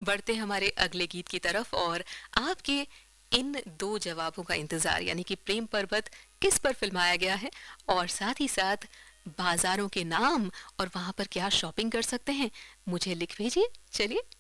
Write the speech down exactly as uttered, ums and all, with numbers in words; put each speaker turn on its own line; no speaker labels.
बढ़ते हमारे अगले गीत की तरफ और आपके इन दो जवाबों का इंतजार, यानी कि प्रेम पर्वत किस पर फिल्माया गया है और साथ ही साथ बाजारों के नाम और वहां पर क्या शॉपिंग कर सकते हैं, मुझे लिख भेजिए। चलिए